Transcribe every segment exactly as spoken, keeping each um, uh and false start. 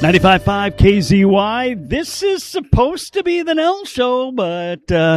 ninety-five point five K Z Y. This is supposed to be the Nell Show, but uh,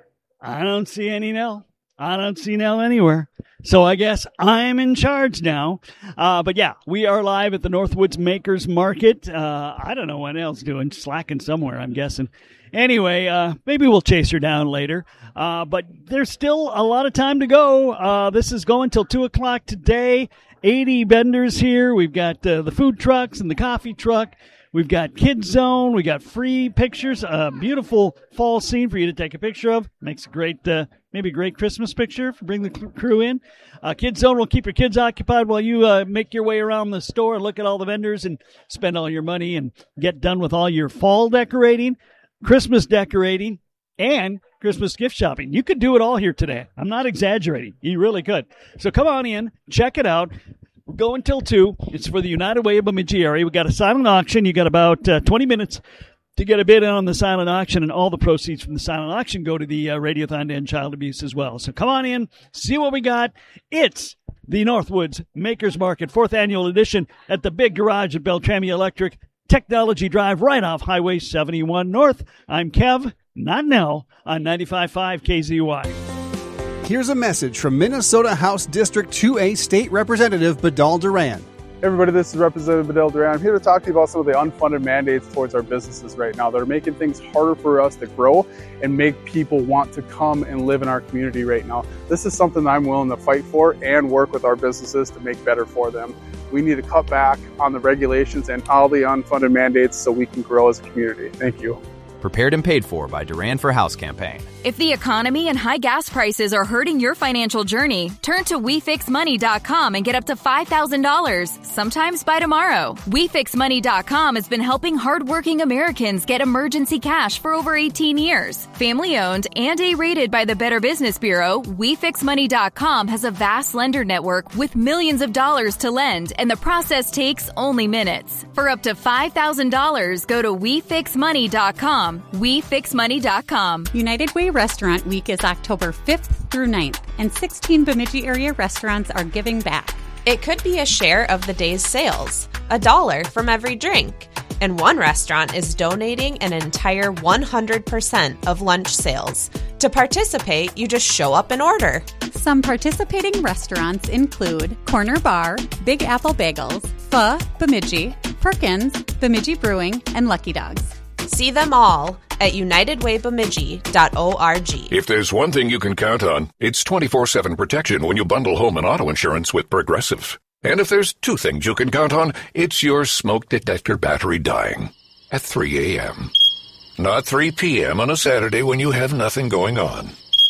I don't see any Nell. I don't see Nell anywhere. So I guess I'm in charge now. Uh, but yeah, we are live at the Northwoods Makers Market. Uh, I don't know what Nell's doing. Slacking somewhere, I'm guessing. Anyway, uh, maybe we'll chase her down later. Uh, but there's still a lot of time to go. Uh, this is going till two o'clock today. eighty vendors here. We've got uh, the food trucks and the coffee truck. We've got Kids Zone. We got free pictures. A beautiful fall scene for you to take a picture of. Makes a great, uh, maybe a great Christmas picture if you bring the crew in. Uh, Kids Zone will keep your kids occupied while you uh, make your way around the store and look at all the vendors and spend all your money and get done with all your fall decorating, Christmas decorating, and Christmas gift shopping. You could do it all here today. I'm not exaggerating. You really could. So come on in, check it out. We're going till two. It's for the United Way of Bemidji area. We got a silent auction. You got about uh, twenty minutes to get a bid on the silent auction, and all the proceeds from the silent auction go to the uh, Radiothon to End Child Abuse as well. So come on in, see what we got. It's the Northwoods Makers Market, fourth annual edition at the big garage at Beltrami Electric, Technology Drive, right off Highway seventy-one North. I'm Kev, not Nell, on ninety-five point five K Z Y. Here's a message from Minnesota House District two A State Representative Badal Duran. Hey everybody, this is Representative Badal Duran. I'm here to talk to you about some of the unfunded mandates towards our businesses right now that are making things harder for us to grow and make people want to come and live in our community right now. This is something that I'm willing to fight for and work with our businesses to make better for them. We need to cut back on the regulations and all the unfunded mandates so we can grow as a community. Thank you. Prepared and paid for by Duran for House campaign. If the economy and high gas prices are hurting your financial journey, turn to we fix money dot com and get up to five thousand dollars, sometimes by tomorrow. we fix money dot com has been helping hardworking Americans get emergency cash for over eighteen years. Family owned and A-rated by the Better Business Bureau, we fix money dot com has a vast lender network with millions of dollars to lend, and the process takes only minutes. For up to five thousand dollars, go to we fix money dot com. we fix money dot com. United Way Restaurant Week is October fifth through ninth, and sixteen Bemidji area restaurants are giving back. It could be a share of the day's sales, a dollar from every drink, and one restaurant is donating an entire one hundred percent of lunch sales. To participate, you just show up and order. Some participating restaurants include Corner Bar, Big Apple Bagels, Pho Bemidji, Perkins, Bemidji Brewing, and Lucky Dogs. See them all at united way bemidji dot org. If there's one thing you can count on, it's twenty-four seven protection when you bundle home and auto insurance with Progressive. And if there's two things you can count on, it's your smoke detector battery dying at three a.m. Not three p.m. on a Saturday when you have nothing going on,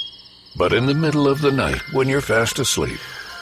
but in the middle of the night when you're fast asleep.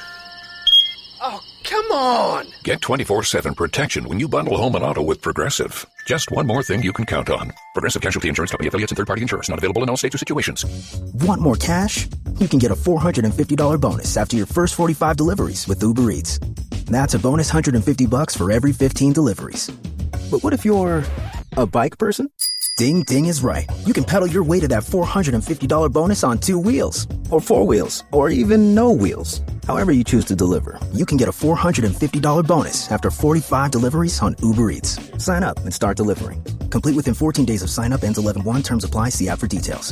Oh, come on! Get twenty-four seven protection when you bundle home and auto with Progressive. Just one more thing you can count on. Progressive Casualty Insurance Company affiliates and third-party insurers. Not available in all states or situations. Want more cash? You can get a four hundred fifty dollars bonus after your first forty-five deliveries with Uber Eats. That's a bonus one hundred fifty bucks for every fifteen deliveries. But what if you're a bike person? Ding Ding is right. You can pedal your way to that four hundred fifty dollars bonus on two wheels, or four wheels, or even no wheels. However you choose to deliver, you can get a four hundred fifty dollars bonus after forty-five deliveries on Uber Eats. Sign up and start delivering. Complete within fourteen days of sign up. Ends eleven one. Terms apply. See app for details.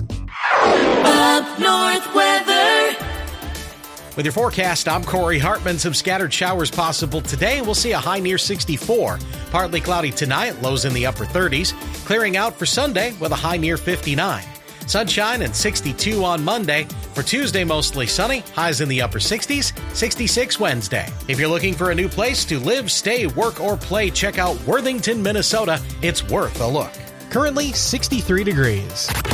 Up North weather. With your forecast, I'm Corey Hartman. Some scattered showers possible today. We'll see a high near sixty-four. Partly cloudy tonight, lows in the upper thirties. Clearing out for Sunday with a high near fifty-nine. Sunshine and sixty-two on Monday. For Tuesday, mostly sunny. Highs in the upper sixties. sixty-six Wednesday. If you're looking for a new place to live, stay, work, or play, check out Worthington, Minnesota. It's worth a look. Currently sixty-three degrees.